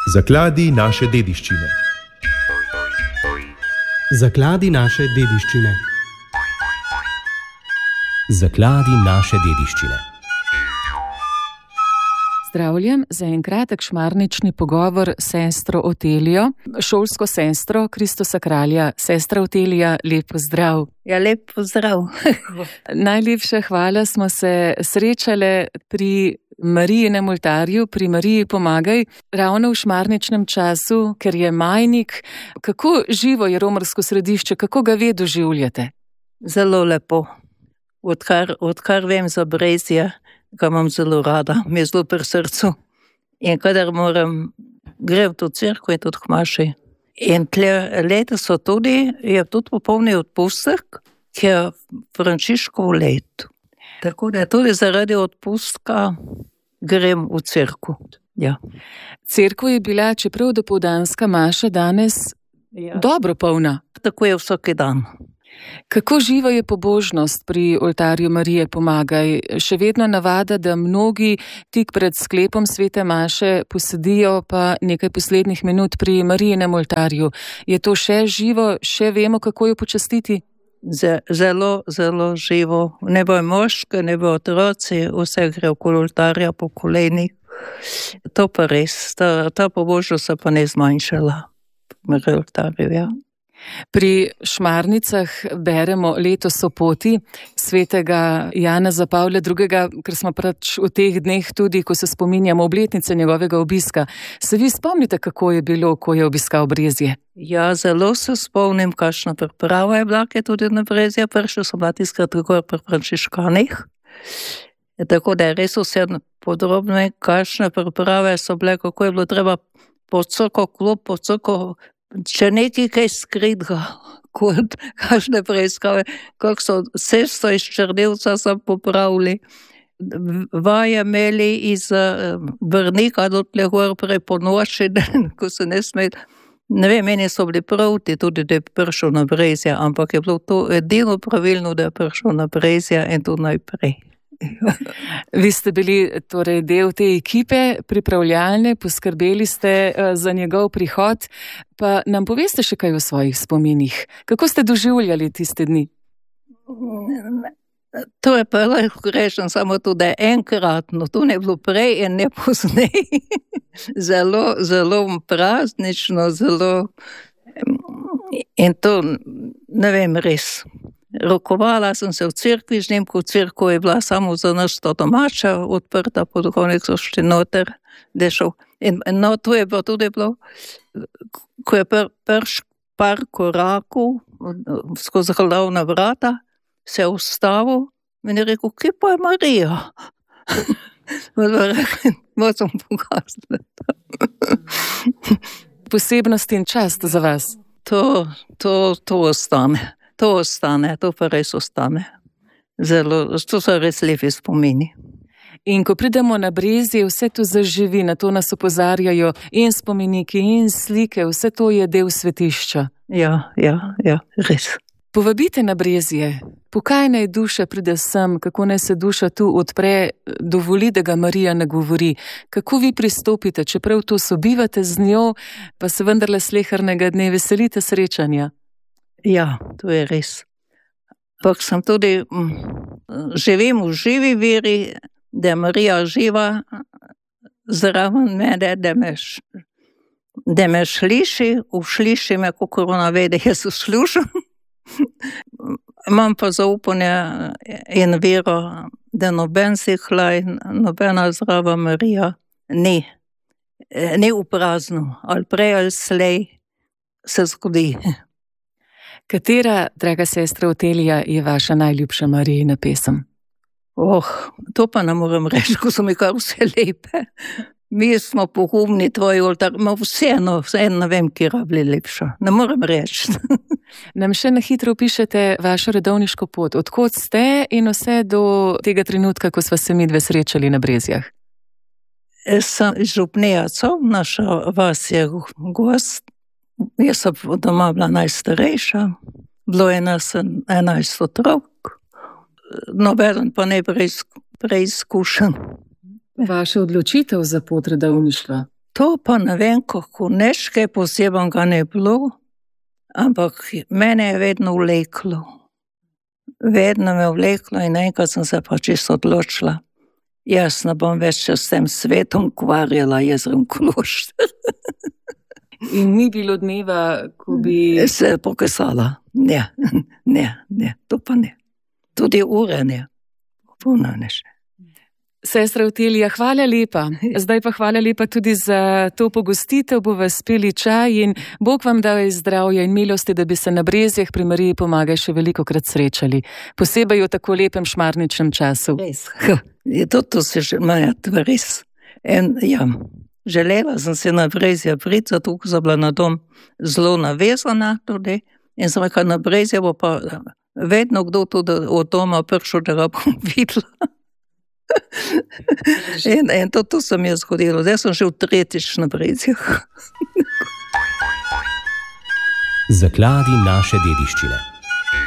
Zakladi naše dediščine. Zakladi naše dediščine. Zakladi naše dediščine. Zdravljen za en kratek šmarnični pogovor s sestro Otelijo, šolsko sestro Kristusa Kralja. Sestra Otelija, lep pozdrav. Ja, lep pozdrav. Najlepša hvala, smo se srečale pri Marijinem oltarju, pri Mariji Pomagaj, ravno v šmarničnem času, ker je majnik. Kako živo je romarsko središče, kako ga vi doživljate? Zelo lepo. Odkar vem za Brezje, ga imam zelo rada, mi je zelo pri srcu. In kadar grem v to cerkev in tudi k maši. In letos je tudi popolni odpustek, ki je Frančiškov let. Tako da tudi zaradi odpustka grem v cerkev. Ja. Cerkev je bila, čeprav dopoldanska maša danes, dobro polna. Tako je vsak dan. Kako živa je pobožnost pri oltarju Marije Pomagaj? Še vedno navada, da mnogi tik pred sklepom svete maše posedijo pa nekaj poslednjih minut pri Marijinem oltarju. Je to še živo, še vemo, kako jo počastiti? Zelo, zelo živo. Ne bo moški, ne bo otroci, vse gre okoli oltarja po kolenih. To pa res, ta pobožnost se pa ne zmanjšala. Pri oltarju, ja. Pri šmarnicah beremo letos o poti svetega Janeza Pavla II., ker smo v teh dneh tudi, ko se spominjamo obletnice njegovega obiska. Se vi spomnite, kako je bilo, ko je obiskal Brezje? Ja, zelo se spomnim, kakšna priprava je bila, ki je tudi na Brezje prišel, sem bila tiskrat gor pri Frančiškanih. Tako da je res vse podrobno, kakšne priprave so bile, kako je bilo treba po vsako klop, po vsako. Če nekaj kaj skritga, kot kakšne preiskave, kako so cesto iz Črnivca so popravili, vaje imeli iz Brnika do Tlehor prej po noči, ko se ne sme. Ne vem, meni so bili proti tudi, da je prišel na Brezje, ampak je bilo to edino pravilno, da je prišel na Brezje in to najprej. Vi ste bili torej del te ekipe pripravljalne, poskrbeli ste za njegov prihod, pa nam poveste še kaj o svojih spominih. Kako ste doživljali tiste dni? To je pa lahko rečem samo to, da je enkratno, to ne bilo prej in ne pozneje. Zelo, zelo praznično, zelo in to ne vem res. Rokovala sem se v cerkvi, Žnemko v cerkvu je bila samo za nas to domača, odprta, podkovnik so šli noter, dešel. In no, to je bilo tudi bilo, ko je par korakov skozi glavna vrata, se je ustavil in je rekel, kje pa je Marija? Malo sem pokazala. Posebnost in čast za vas. To ostane. To ostane, to pa res ostane. Zelo, to so res lepi spomini. In ko pridemo na Brezje, vse to zaživi, na to nas opozarjajo in spomeniki in slike, vse to je del svetišča. Ja, res. Povabite na Brezje, pokaj naj duša pride sem, kako naj se duša tu odpre, dovoli, da ga Marija nagovori. Kako vi pristopite, čeprav to sobivate z njo, pa se vendarle slehernega dne veselite srečanja? Ja, to je res. Pak sem tudi, živim v živi veri, da je Marija živa zraven mene, da me sliši, usliši me, kako ona ve, da jaz uslušam. Imam pa zaupanje in vero, da noben sihlaj, nobena zdrava Marija ni v praznu, ali prej ali slej se zgodi. Katera, draga sestra Otelija, je vaša najljubša Marijina pesem? To pa ne morem reči, ko so mi kar vse lepe. Mi smo pogumni, tvoj oltar, vseeno ne vem, kje je lepša. Ne morem reči. Nam še na hitro opišete vašo redovniško pot. Odkot ste in vse do tega trenutka, ko sva se midve srečali na Brezjah? Sem iz Župnejacov, naša vas je gost. Jaz sem doma bila najstarejša, bilo je nas 11 otrok, nobeden pa ne preizkušen. Vaša odločitev za pot redovništva? To pa ne vem, kako nekaj posebnega ne bilo, ampak mene je vedno vleklo. Vedno me vleklo in enkrat sem se pa čisto odločila. Jaz ne bom več s tem svetom ukvarjala, jezerom Klošter. In ni bilo dneva, ko bi se pokesala. Ne, to pa ne. Tudi ure ne. Puno ne še. Sestra Otilija, hvala lepa. Zdaj pa hvala lepa tudi za to pogostitev, bo vas pili čaj in Bog vam dal zdravja in milosti, da bi se na Brezjah pri Mariji Pomagaj še velikokrat srečali. Posebej v tako lepem šmarničnem času. Res. To se že maja, res. Želela sem se na Brezja priti, zato sem bila na dom zelo navezana tudi in sem rekla, na Brezja bo pa vedno kdo tudi od doma prišel, da ga bom videla. In to se mi je zgodilo. Zdaj sem že v tretjič na Brezjah. Zakladi naše dediščine.